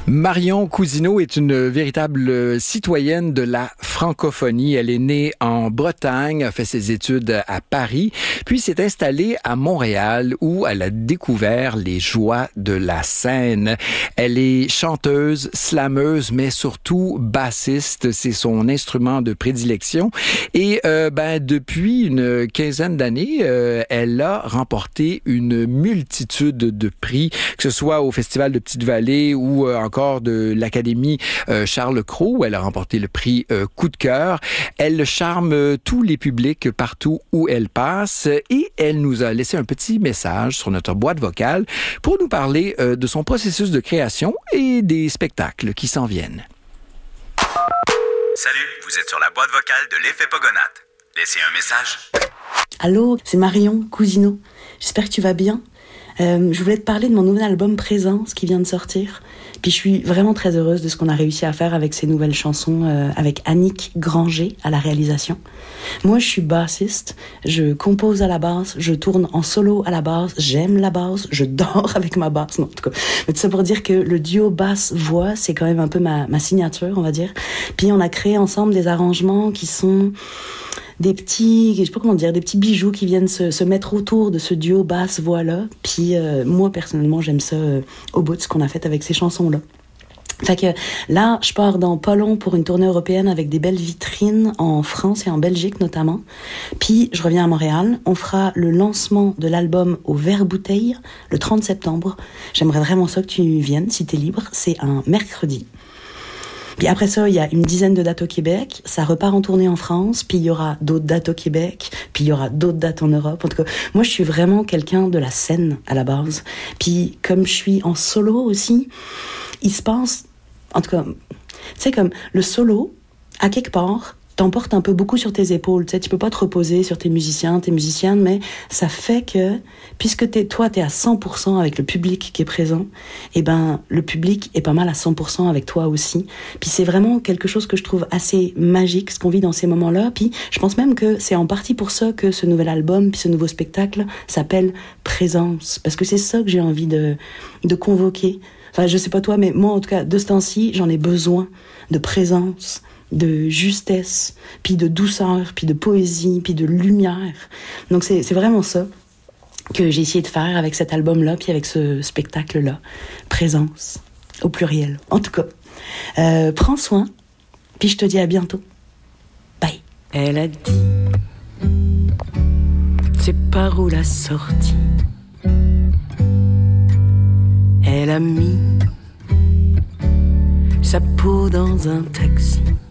Marion Cousineau est une véritable citoyenne de la francophonie. Elle est née en Bretagne, a fait ses études à Paris, puis s'est installée à Montréal où elle a découvert les joies de la scène. Elle est chanteuse, slameuse, mais surtout bassiste. C'est son instrument de prédilection. Et depuis une quinzaine d'années, elle a remporté une multitude de prix, que ce soit au Festival de Petite-Vallée ou encore de l'Académie Charles Cros, où elle a remporté le prix Coup de cœur. Elle charme tous les publics partout où elle passe et elle nous a laissé un petit message sur notre boîte vocale pour nous parler de son processus de création et des spectacles qui s'en viennent. Salut, vous êtes sur la boîte vocale de l'Effet Pogonate. Laissez un message. Allô, c'est Marion Cousineau. J'espère que tu vas bien. Je voulais te parler de mon nouvel album Présence qui vient de sortir. Puis je suis vraiment très heureuse de ce qu'on a réussi à faire avec ces nouvelles chansons, avec Annick Granger à la réalisation. Moi, je suis bassiste, je compose à la basse, je tourne en solo à la basse, j'aime la basse, je dors avec ma basse, non, en tout cas. Mais tout ça pour dire que le duo basse-voix, c'est quand même un peu ma signature, on va dire. Puis on a créé ensemble des arrangements qui sont des petits, je sais pas comment dire, des petits bijoux qui viennent se mettre autour de ce duo basse-voix-là. Puis moi, personnellement, j'aime ça au bout de ce qu'on a fait avec ces chansons-là. Fait que là, je pars dans pas long pour une tournée européenne avec des belles vitrines en France et en Belgique notamment. Puis je reviens à Montréal. On fera le lancement de l'album au Verre-Bouteille le 30 septembre. J'aimerais vraiment ça que tu viennes, si t'es libre. C'est un mercredi. Puis après ça, il y a une dizaine de dates au Québec. Ça repart en tournée en France. Puis il y aura d'autres dates au Québec. Puis il y aura d'autres dates en Europe. En tout cas, moi, je suis vraiment quelqu'un de la scène à la base. Puis comme je suis en solo aussi, il se passe... En tout cas, tu sais, comme le solo, à quelque part, t'emportes un peu beaucoup sur tes épaules. Tu sais, tu peux pas te reposer sur tes musiciens, tes musiciennes, mais ça fait que, puisque t'es à 100% avec le public qui est présent, eh ben, le public est pas mal à 100% avec toi aussi. Puis c'est vraiment quelque chose que je trouve assez magique, ce qu'on vit dans ces moments-là. Puis je pense même que c'est en partie pour ça que ce nouvel album, puis ce nouveau spectacle s'appelle Présence. Parce que c'est ça que j'ai envie de convoquer. Enfin, je sais pas toi, mais moi, en tout cas, de ce temps-ci, j'en ai besoin de présence, de justesse, puis de douceur, puis de poésie, puis de lumière. Donc c'est vraiment ça que j'ai essayé de faire avec cet album-là, puis avec ce spectacle-là. Présence, au pluriel. En tout cas, prends soin, puis je te dis à bientôt. Bye. Elle a dit, c'est par où la sortie. Elle a mis sa peau dans un taxi.